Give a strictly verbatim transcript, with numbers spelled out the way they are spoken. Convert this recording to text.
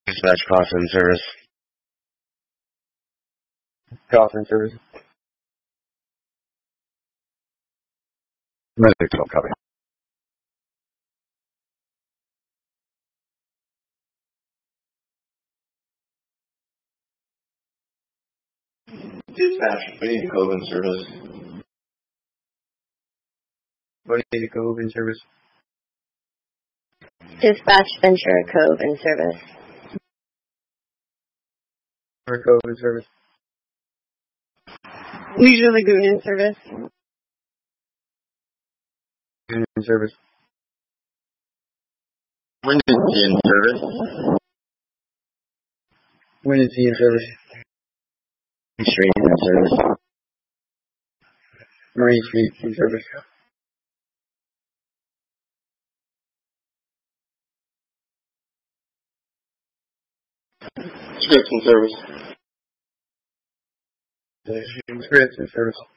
Dispatch caution service. Caution service. Medical copy. Dispatch, we need Cove in service. We need Cove in service. Dispatch Ventura Cove in service. Or Cove in service. Leisure Lagoon in service. In service. When is he in service? When is he in service? Street in service. Marine Street in service. Scripts in service. Scripts in service.